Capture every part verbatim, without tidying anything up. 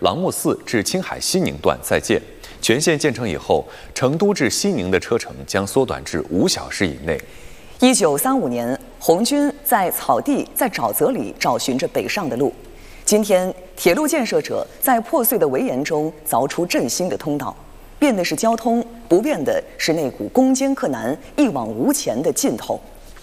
朗木寺至青海西宁段在建。全线建成以后，成都至西宁的车程将缩短至五小时以内。 一九三五年，红军在草地、在沼泽里找寻着北上的路。今天，铁路建设者在破碎的围岩中凿出振兴的通道。变的是交通，不变的是那股攻坚克难、一往无前的劲头。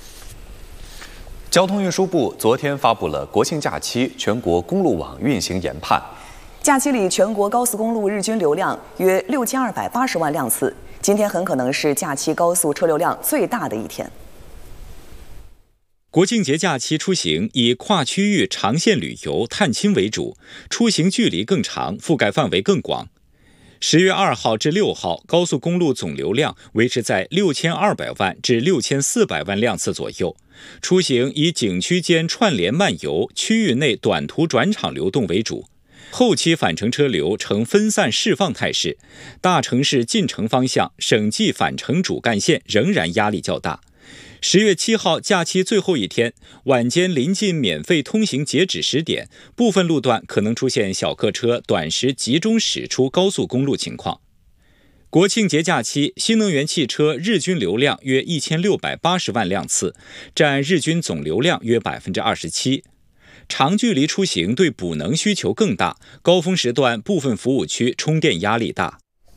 交通运输部昨天发布了国庆假期全国公路网运行研判。 假期里，全国高速公路日均流量约六千二百八十万辆次。今天很可能是假期高速车流量最大的一天。 国庆节假期出行以跨区域长线旅游、探亲为主，出行距离更长，覆盖范围更广。十月二号至六号，高速公路总流量维持在六千二百万至六千四百万辆次左右。出行以景区间串联漫游、区域内短途转场流动为主。后期返程车流呈分散释放态势，大城市进城方向省际返程主干线仍然压力较大。十月七号假期最后一天，晚间临近免费通行截止时点，部分路段可能出现小客车短时集中驶出高速公路情况。国庆节假期，新能源汽车日均流量约一千六百八十万辆次，占日均总流量约百分之二十七。长距离出行对补能需求更大，高峰时段部分服务区充电压力大。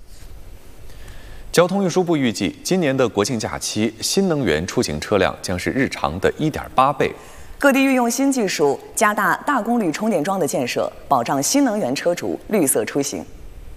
交通运输部预计，今年的国庆假期，新能源出行车辆将是日常的 一点八倍。 各地运用新技术，加大大功率充电桩的建设，保障新能源车主绿色出行。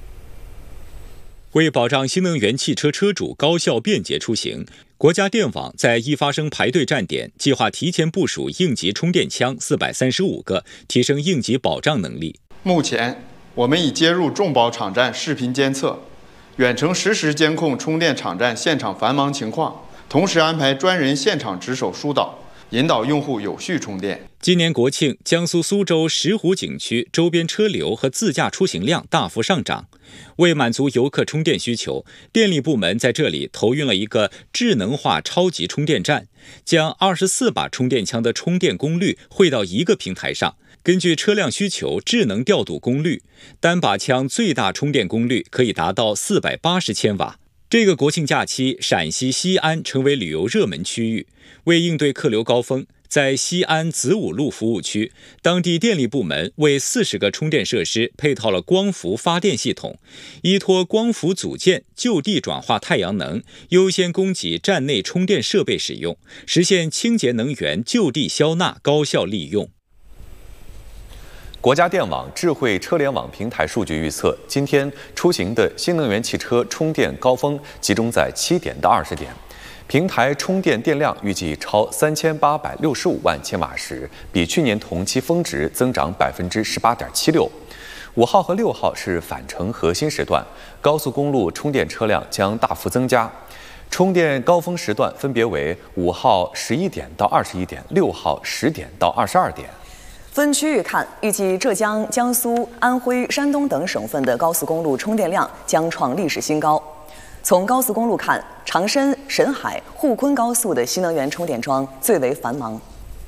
为保障新能源汽车车主高效便捷出行，国家电网在易发生排队站点计划提前部署应急充电枪四百三十五个，提升应急保障能力。 目前，我们已接入众保场站视频监测，远程实时监控充电场站现场繁忙情况，同时安排专人现场值守疏导，引导用户有序充电。 今年国庆，江苏苏州石湖景区周边车流和自驾出行量大幅上涨。为满足游客充电需求，电力部门在这里投运了一个智能化超级充电站，将二十四把充电枪的充电功率汇到一个平台上，根据车辆需求智能调度功率，单把枪最大充电功率可以达到四百八十千瓦。这个国庆假期，陕西西安成为旅游热门区域。为应对客流高峰，在西安子午路服务区，当地电力部门为四十个充电设施配套了光伏发电系统，依托光伏组件就地转化太阳能，优先供给站内充电设备使用，实现清洁能源就地消纳高效利用。 国家电网智慧车联网平台数据预测，今天出行的新能源汽车充电高峰集中在七点到二十点。平台充电电量预计超三千八百六十五万千瓦时，比去年同期峰值增长百分之十八点七六。五号和六号是返程核心时段，高速公路充电车辆将大幅增加。充电高峰时段分别为五号十一点到二十一点，六号十点到二十二点。 分区域看，预计浙江、江苏、安徽、山东等省份的高速公路充电量将创历史新高。从高速公路看，长深、沈海、沪昆高速的新能源充电桩最为繁忙。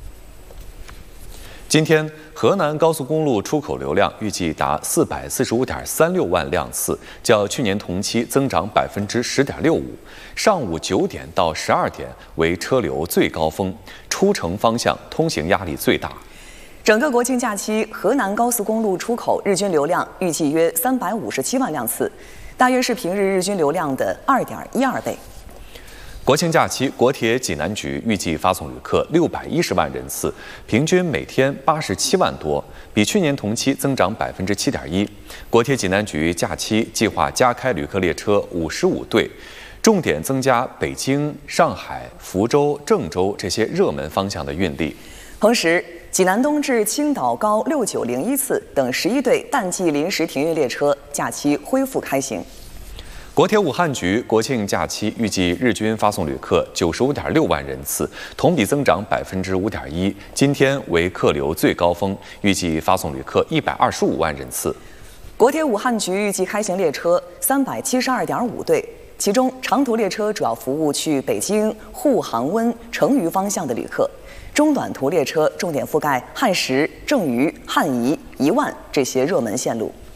今天，河南高速公路出口流量预计达四百四十五点三六万辆次，较去年同期增长百分之十点六五。上午九点到十二点为车流最高峰，出城方向通行压力最大。 整个国庆假期，河南高速公路出口日均流量预计约三百五十七万辆次。大约是平日日均流量的二点一二倍。 国庆假期，国铁济南局预计发送旅客六百一十万人次，平均每天八十七万多，比去年同期增长百分之七点一。国铁济南局假期计划加开旅客列车五十五对，重点增加北京、上海、福州、郑州这些热门方向的运力。 同时，济南东至青岛高六九零一次等十一对淡季临时停运列车假期恢复开行。 国铁武汉局国庆假期预计日均发送旅客九十五点六万人次，同比增长百分之五点一。今天为客流最高峰，预计发送旅客一百二十五万人次。 国铁武汉局预计开行列车三百七十二点五对，其中长途列车主要服务去北京、沪杭温、成渝方向的旅客。中短途列车重点覆盖汉石、郑渝、汉宜、宜万这些热门线路。